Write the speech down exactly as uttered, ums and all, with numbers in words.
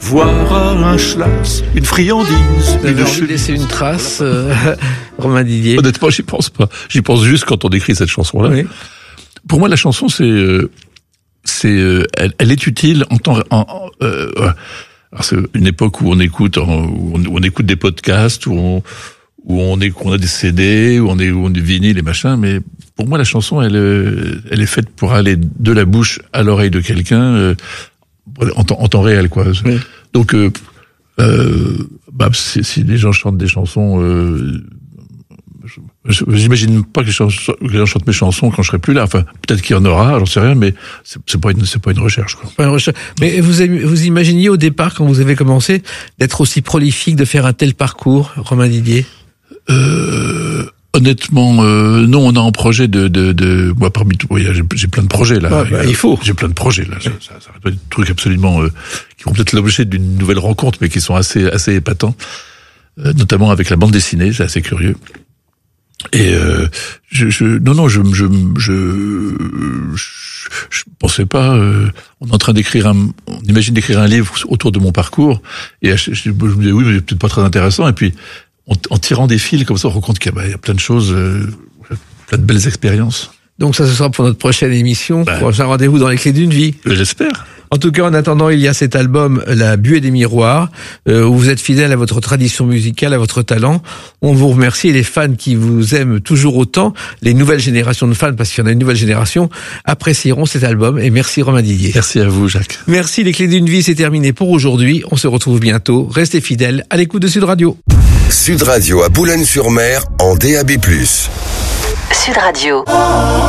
Voir un schlass, une friandise. Vous avez envie de laisser une trace, euh, Romain Didier? Honnêtement, j'y pense pas. J'y pense juste quand on écrit cette chanson-là. Oui. Pour moi, la chanson, c'est, euh, c'est, euh, elle, elle est utile en temps. En, en, euh, alors c'est une époque où on écoute, en, où, on, où on écoute des podcasts, où on, où on est, on a des C D, où on est, où on est vinyle et machin. Mais pour moi, la chanson, elle, elle est faite pour aller de la bouche à l'oreille de quelqu'un. Euh, En temps, en temps réel, quoi. Oui. Donc, euh, euh, bah, si, si les gens chantent des chansons, euh, je, j'imagine pas que les, chansons, que les gens chantent mes chansons quand je serai plus là. Enfin, peut-être qu'il y en aura, j'en sais rien, mais c'est, c'est pas une, c'est pas une recherche, quoi. Pas une recherche. Mais vous, vous imaginiez au départ, quand vous avez commencé, d'être aussi prolifique, de faire un tel parcours, Romain Didier? Euh, Honnêtement, euh, non, on a un projet de, de, de, moi, parmi tout, oui, j'ai, j'ai plein de projets, là. Ah, bah, il faut. J'ai plein de projets, là. Ça, ça, ça va être des trucs absolument, euh, qui vont peut-être l'objet d'une nouvelle rencontre, mais qui sont assez, assez épatants. Euh, notamment avec la bande dessinée, c'est assez curieux. Et, euh, je, je, non, non, je, je, je, je, je pensais pas, euh, on est en train d'écrire un, on imagine d'écrire un livre autour de mon parcours, et je, je, je me disais, oui, mais c'est peut-être pas très intéressant, et puis, En, en tirant des fils comme ça, on rend compte qu'il y a, bah, il y a plein de choses, euh, plein de belles expériences. Donc ça, ce sera pour notre prochaine émission, bah, prochain rendez-vous dans les clés d'une vie. J'espère. En tout cas, en attendant, il y a cet album, La Buée des Miroirs, euh, où vous êtes fidèle à votre tradition musicale, à votre talent. On vous remercie, et les fans qui vous aiment toujours autant, les nouvelles générations de fans, parce qu'il y en a une nouvelle génération, apprécieront cet album. Et merci Romain Didier. Merci à vous, Jacques. Merci, les clés d'une vie, c'est terminé pour aujourd'hui. On se retrouve bientôt. Restez fidèles à l'écoute de Sud Radio. Sud Radio à Boulogne-sur-Mer en D A B plus. Sud Radio.